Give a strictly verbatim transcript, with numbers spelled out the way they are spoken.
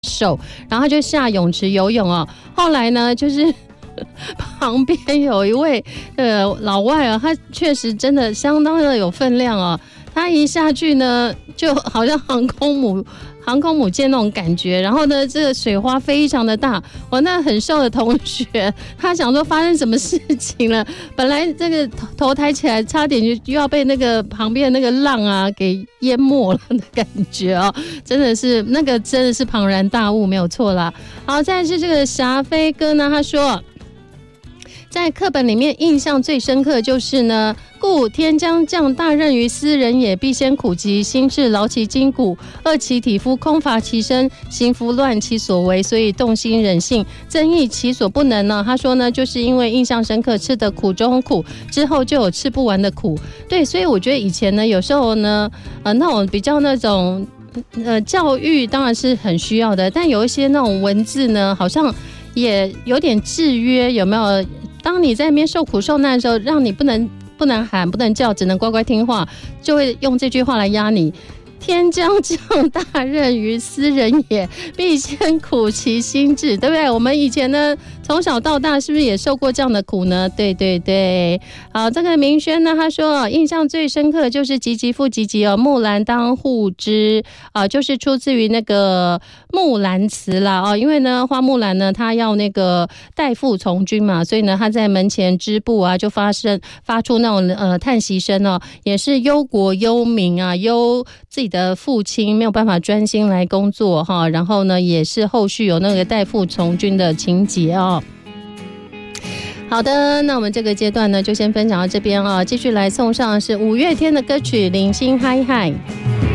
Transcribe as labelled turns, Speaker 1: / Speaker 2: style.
Speaker 1: 瘦，然后他就下泳池游泳哦。后来呢，就是旁边有一位呃老外啊，他确实真的相当的有分量哦。他一下去呢，就好像航空母航空母舰那种感觉，然后呢，这个水花非常的大。我那很瘦的同学，他想说发生什么事情了？本来这个头头抬起来，差点就要被那个旁边的那个浪啊给淹没了的感觉哦，真的是那个真的是庞然大物，没有错啦。好，再来是这个霞飞哥呢，他说。在课本里面印象最深刻就是呢，故天将降大任于斯人也，必先苦其心志，劳其筋骨，饿其体肤，空乏其身，行拂乱其所为，所以动心忍性，增益其所不能呢。他说呢，就是因为印象深刻，吃的苦中苦，之后就有吃不完的苦。对，所以我觉得以前呢，有时候呢，呃，那种比较那种呃教育当然是很需要的，但有一些那种文字呢，好像也有点制约，有没有？当你在那边受苦受难的时候，让你不能不能喊不能叫，只能乖乖听话，就会用这句话来压你。天将降大任于斯人也，必先苦其心志，对不对？我们以前呢，从小到大是不是也受过这样的苦呢？对对对。好，这个明轩呢，他说印象最深刻的就是唧唧复唧唧哦，木兰当户织啊、呃，就是出自于那个木兰辞啦哦，因为呢，花木兰呢，她要那个代父从军嘛，所以呢，她在门前织布啊，就发生发出那种呃叹息声哦，也是忧国忧民啊，忧自己的父亲没有办法专心来工作哈，然后呢，也是后续有那个代父从军的情节哦。好的，那我们这个阶段呢，就先分享到这边啊，继续来送上是五月天的歌曲《零星嗨嗨》。